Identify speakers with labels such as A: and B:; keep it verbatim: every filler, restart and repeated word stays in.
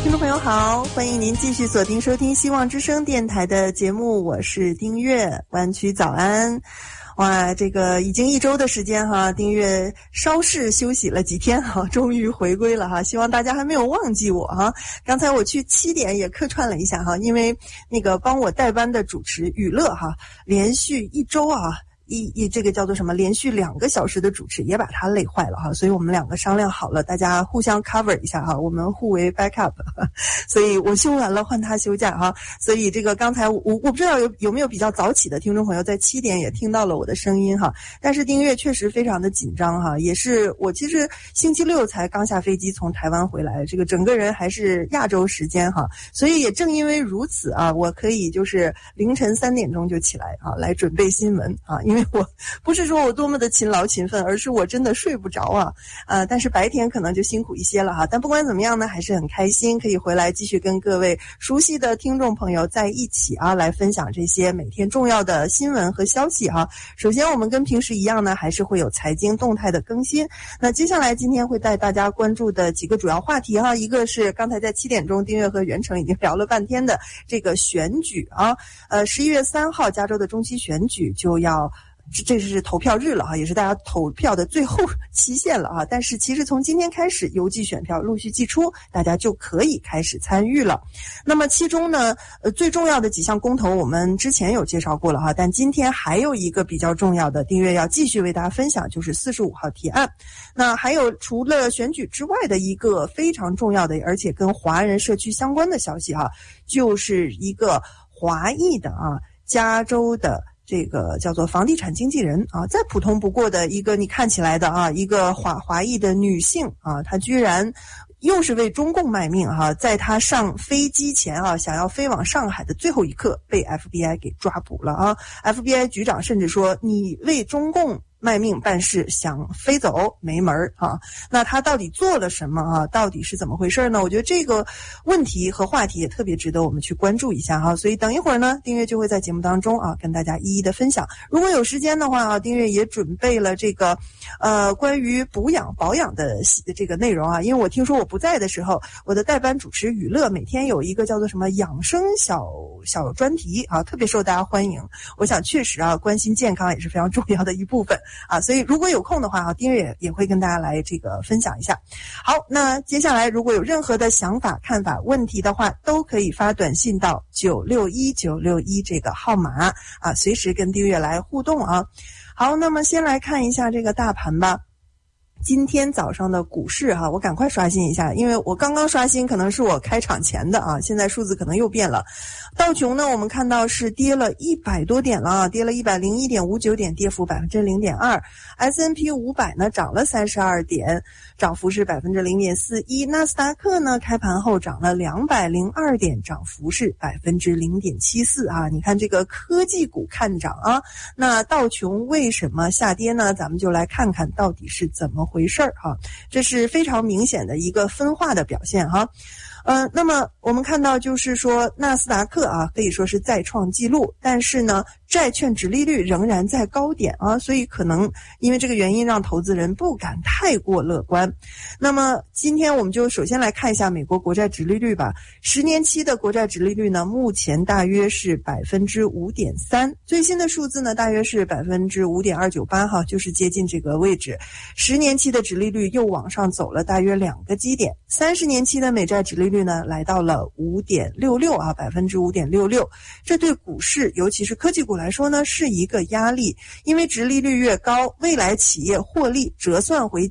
A: 听众朋友好，欢迎您继续锁定收听希望之声电台的节目，我是丁月，湾区早安。哇，这个已经一周的时间哈，丁月稍事休息了几天哈，终于回归了哈，希望大家还没有忘记我哈。刚才我去七点也客串了一下哈，因为那个帮我代班的主持雨乐哈，连续一周啊。一一这个叫做什么连续两个小时的主持也把他累坏了哈，所以我们两个商量好了，大家互相 cover 一下哈，我们互为 backup， 所以我休完了换他休假哈，所以这个刚才我我不知道有有没有比较早起的听众朋友在七点也听到了我的声音哈，但是丁月确实非常的紧张哈，也是我其实星期六才刚下飞机从台湾回来，这个整个人还是亚洲时间哈，所以也正因为如此啊，我可以就是凌晨三点钟就起来啊，来准备新闻啊，因为我不是说我多么的勤劳勤奋，而是我真的睡不着啊，呃，但是白天可能就辛苦一些了哈。但不管怎么样呢，还是很开心可以回来继续跟各位熟悉的听众朋友在一起啊，来分享这些每天重要的新闻和消息哈。首先我们跟平时一样呢，还是会有财经动态的更新。那接下来今天会带大家关注的几个主要话题哈，一个是刚才在七点钟丁月和袁成已经聊了半天的这个选举啊，呃，十一月三号加州的中期选举就要。这是投票日了哈，也是大家投票的最后期限了啊。但是其实从今天开始，邮寄选票陆续寄出，大家就可以开始参与了。那么其中呢，呃，最重要的几项公投我们之前有介绍过了哈，但今天还有一个比较重要的，丁月要继续为大家分享，就是四十五号提案。那还有除了选举之外的一个非常重要的，而且跟华人社区相关的消息哈，就是一个华裔的啊，加州的。这个叫做房地产经纪人啊，再普通不过的一个你看起来的啊，一个华华裔的女性啊，她居然又是为中共卖命哈、啊，在她上飞机前啊，想要飞往上海的最后一刻被 F B I 给抓捕了啊 ！F B I 局长甚至说你为中共卖命办事，想飞走没门儿啊！那他到底做了什么啊？到底是怎么回事呢？我觉得这个问题和话题也特别值得我们去关注一下哈。所以等一会儿呢，丁月就会在节目当中啊跟大家一一的分享。如果有时间的话啊，丁月也准备了这个呃关于补养保养的这个内容啊，因为我听说我不在的时候，我的代班主持雨乐每天有一个叫做什么养生小小专题啊，特别受大家欢迎。我想确实啊，关心健康也是非常重要的一部分。啊，所以如果有空的话啊，丁月也也会跟大家来这个分享一下。好，那接下来如果有任何的想法、看法、问题的话，都可以发短信到九六一九六一这个号码啊，随时跟丁月来互动啊。好，那么先来看一下这个大盘吧。今天早上的股市哈、啊，我赶快刷新一下，因为我刚刚刷新，可能是我开场前的啊，现在数字可能又变了。道琼呢，我们看到是跌了一百多点了啊，跌了一百零一点五九点，跌幅百分之零点二。S and P 五百呢涨了三十二点，涨幅是百分之零点四一。纳斯达克呢开盘后涨了两百零二点，涨幅是百分之零点七四啊。你看这个科技股看涨啊，那道琼为什么下跌呢？咱们就来看看到底是怎么回事儿哈，这是非常明显的一个分化的表现哈。呃，那么我们看到就是说纳斯达克啊，可以说是再创纪录，但是呢，债券殖利率仍然在高点啊，所以可能因为这个原因让投资人不敢太过乐观。那么今天我们就首先来看一下美国国债殖利率吧。十年期的国债殖利率呢，目前大约是百分之五点三，最新的数字呢大约是百分之五点二九八哈，就是接近这个位置。十年期的殖利率又往上走了大约两个基点，三十年期的美债殖利率呢来到了五点六六啊，百分之五点六六。这对股市，尤其是科技股来说呢，是一个压力，因为殖利率越高，未来企业获利折算回